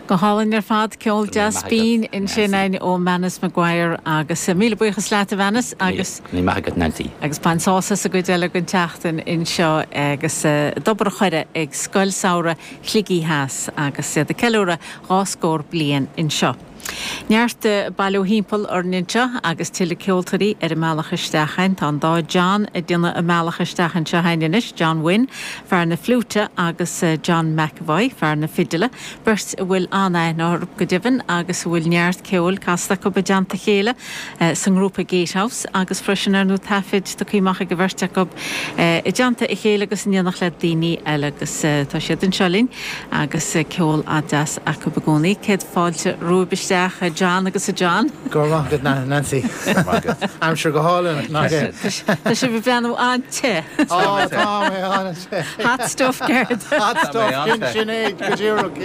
Go hálann ar fad ceol jazz bín in sinnain ó Manus Maguire agus míle buchas leat a Manus agus ní maigad Nancy. agus pansása a go deile gon teachtain in seo agus dobar chuire ag scoil saora chligaí heas agus de ceúra ráscór blian in seo. Neart bailú hímpel ar ninse agus tuile ceoltarí ar mealachaisteachain tá dá John a duine a mealachaisteachan se hainis John Wynne fear na flúte agus John McAvoy fear na fidile burst bhfuil anna ná go divan agus bhfuil neart ceol casta go bejananta chéile san grúpa Gatehouse agus freisin ar nó tafid do chuimeach go bhirte go i deanta i chéile agus níanach le daoine eile agus tá siad an selín agus ceol a deas a go begónaí céad fáilte ruúbiste John agus John. Go wrong, good Nancy. I'm sure go hauling. Tá sé bh brenn an te. Oh, Tom, honest. Hot stuff, Gerd. Hot stuff, Sinead, Gajiruk,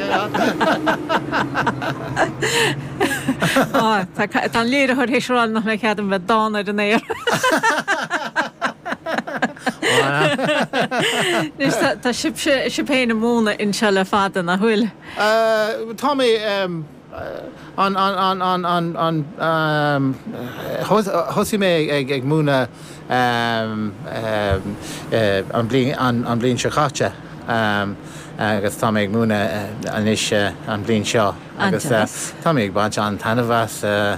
Tá léir chuir héisráil nach le cheadam bheith dána den éir. Tá sipéna móna in se le fada na hhuiil. Tommy, hosi me ag múna an blin se chatte agus tá ag múna anis an blin seo agus tá ag bant an tanhas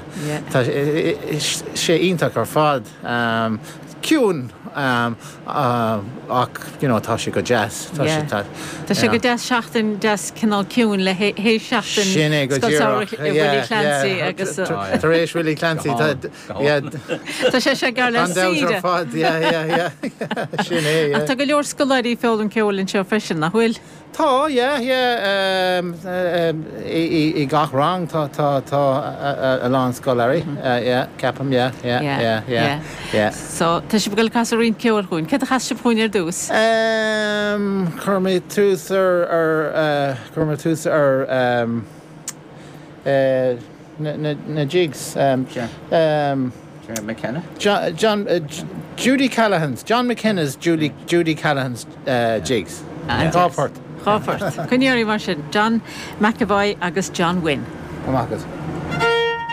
sé ionach ar fad ciún ach tá sé go jazz Tá sé go jazz seachtain jazz cinál ciún le hé seachtain sinné go Clancy agus tar éis Willie Clancy Tá sé sé gar le síide fad sinné Tá go leor scoláirí féil an ceolinn seo freisin nach bhfuil Tá i gach rang tá a lán scoláirí ceapam So tá sé begail cas rion ceol chuin ce a chas se púin ar dús Curmé tús ar na jigs McKenna? Judy Callahan's John McKenna's Judy Callahan's jigs Crawford Crawford Cuníirí mar sin John McAvoy agus John Wynne Amachchas